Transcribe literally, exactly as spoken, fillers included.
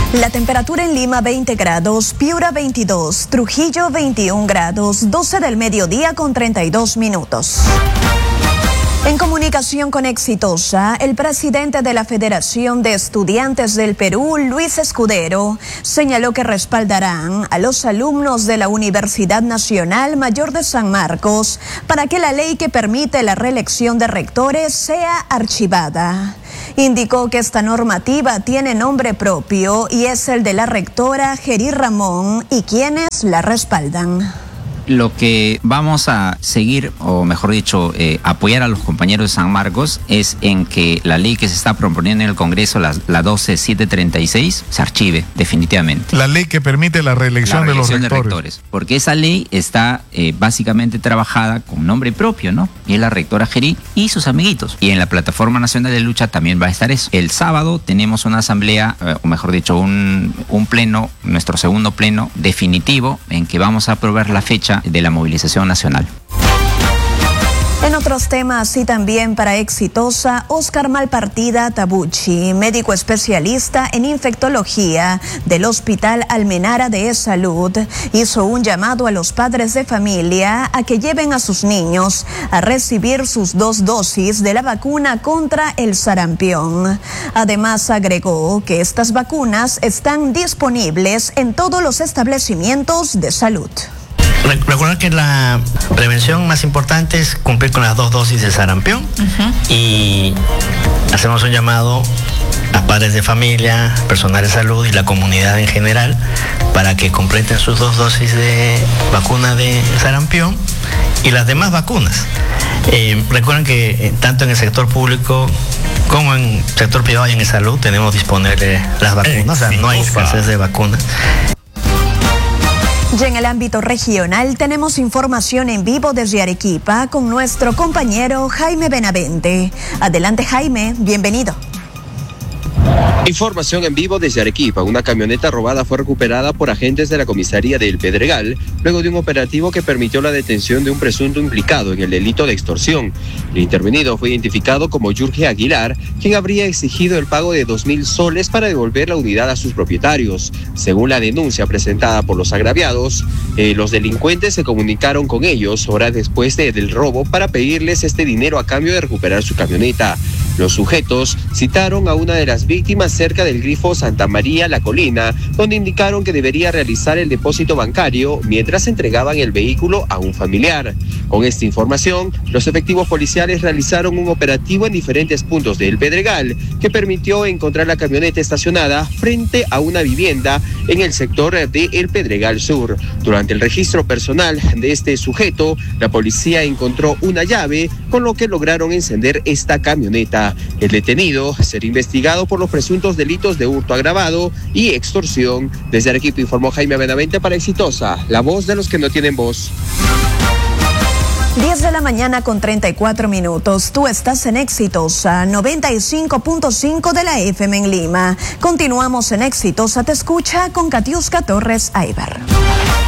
La temperatura en Lima veinte grados, Piura veintidós, Trujillo veintiún grados, doce del mediodía con treinta y dos minutos. En comunicación con Exitosa, el presidente de la Federación de Estudiantes del Perú, Luis Escudero, señaló que respaldarán a los alumnos de la Universidad Nacional Mayor de San Marcos para que la ley que permite la reelección de rectores sea archivada. Indicó que esta normativa tiene nombre propio y es el de la rectora Gerí Ramón y quienes la respaldan. Lo que vamos a seguir, o mejor dicho, eh, apoyar a los compañeros de San Marcos es en que la ley que se está proponiendo en el Congreso, la, la doce mil setecientos treinta y seis, se archive definitivamente. La ley que permite la reelección, la reelección de los rectores. de rectores. Porque esa ley está eh, básicamente trabajada con nombre propio, ¿no? Y es la rectora Gerí y sus amiguitos. Y en la Plataforma Nacional de Lucha también va a estar eso. El sábado tenemos una asamblea, eh, o mejor dicho, un, un pleno, nuestro segundo pleno definitivo, en que vamos a aprobar la fecha de la movilización nacional. En otros temas y también para Exitosa, Oscar Malpartida Tabucci, médico especialista en infectología del Hospital Almenara de Salud, hizo un llamado a los padres de familia a que lleven a sus niños a recibir sus dos dosis de la vacuna contra el sarampión. Además, agregó que estas vacunas están disponibles en todos los establecimientos de salud. Recuerda que la prevención más importante es cumplir con las dos dosis de sarampión. Uh-huh. Y hacemos un llamado a padres de familia, personal de salud y la comunidad en general para que completen sus dos dosis de vacuna de sarampión y las demás vacunas. Eh, recuerden que eh, tanto en el sector público como en el sector privado y en salud tenemos disponibles las vacunas, o sea, no hay escasez de vacunas. Y en el ámbito regional tenemos información en vivo desde Arequipa con nuestro compañero Jaime Benavente. Adelante, Jaime, bienvenido. Información en vivo desde Arequipa. Una camioneta robada fue recuperada por agentes de la comisaría de El Pedregal luego de un operativo que permitió la detención de un presunto implicado en el delito de extorsión. El intervenido fue identificado como Yurge Aguilar, quien habría exigido el pago de dos mil soles para devolver la unidad a sus propietarios. Según la denuncia presentada por los agraviados, eh, los delincuentes se comunicaron con ellos horas después de, del robo para pedirles este dinero a cambio de recuperar su camioneta. Los sujetos citaron a una de las víctimas cerca del grifo Santa María La Colina, donde indicaron que debería realizar el depósito bancario mientras entregaban el vehículo a un familiar. Con esta información, los efectivos policiales realizaron un operativo en diferentes puntos de El Pedregal que permitió encontrar la camioneta estacionada frente a una vivienda en el sector de El Pedregal Sur. Durante el registro personal de este sujeto, la policía encontró una llave, con lo que lograron encender esta camioneta. El detenido será investigado por los presuntos delitos de hurto agravado y extorsión. Desde Arequipa informó Jaime Benavente para Exitosa, la voz de los que no tienen voz. diez de la mañana con treinta y cuatro minutos. Tú estás en Exitosa, noventa y cinco punto cinco de la F M en Lima. Continuamos en Exitosa Te Escucha con Katiuska Torres Aybar.